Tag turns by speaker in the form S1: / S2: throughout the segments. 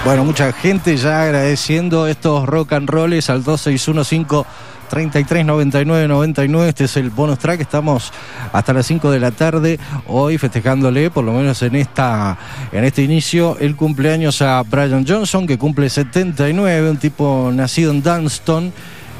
S1: Bueno, mucha gente ya agradeciendo estos rock and rolls al 2615-339999. Este es el bonus track. Estamos hasta las 5 de la tarde hoy festejándole, por lo menos en este inicio, el cumpleaños a Brian Johnson, que cumple 79, un tipo nacido en Dunston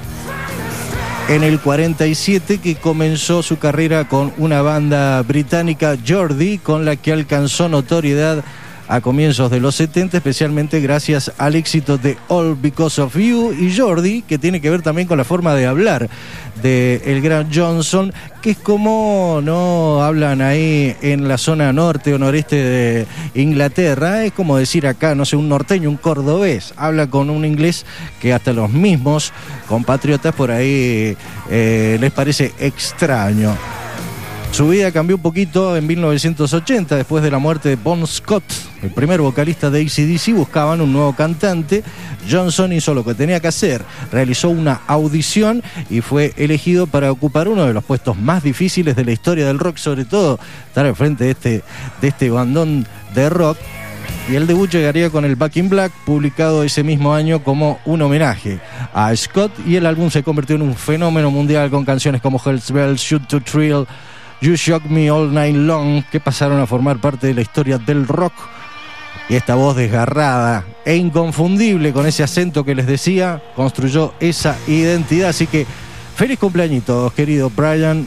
S1: en el 47, que comenzó su carrera con una banda británica, Geordie, con la que alcanzó notoriedad a comienzos de los 70, especialmente gracias al éxito de All Because of You. Y Geordie, que tiene que ver también con la forma de hablar de el gran Johnson, que es como no hablan ahí en la zona norte o noreste de Inglaterra, es como decir acá, no sé, un norteño, un cordobés, habla con un inglés que hasta los mismos compatriotas por ahí les parece extraño. Su vida cambió un poquito en 1980, después de la muerte de Bon Scott, el primer vocalista de AC/DC. Buscaban un nuevo cantante. Johnson hizo lo que tenía que hacer, realizó una audición y fue elegido para ocupar uno de los puestos más difíciles de la historia del rock, sobre todo estar al frente de este bandón de rock. Y el debut llegaría con el Back in Black, publicado ese mismo año como un homenaje a Scott, y el álbum se convirtió en un fenómeno mundial con canciones como Hell's Bells, Shoot to Thrill, You Shock Me All Night Long, que pasaron a formar parte de la historia del rock. Y esta voz desgarrada e inconfundible, con ese acento que les decía, construyó esa identidad. Así que feliz cumpleañitos, querido Brian,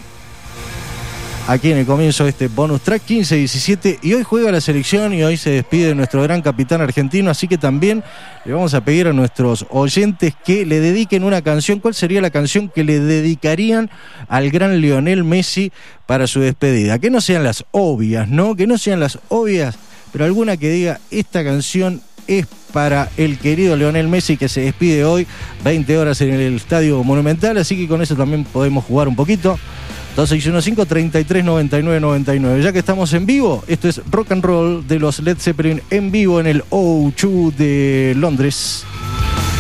S1: aquí en el comienzo de este bonus track 15-17. Y hoy juega la selección y hoy se despide nuestro gran capitán argentino, así que también le vamos a pedir a nuestros oyentes que le dediquen una canción. ¿Cuál sería la canción que le dedicarían al gran Lionel Messi para su despedida? Que no sean las obvias, ¿no? Que no sean las obvias, pero alguna que diga: esta canción es para el querido Lionel Messi, que se despide hoy, 20 horas en el Estadio Monumental. Así que con eso también podemos jugar un poquito. 2615-339999. Ya que estamos en vivo, esto es Rock and Roll de los Led Zeppelin en vivo en el O2 de Londres.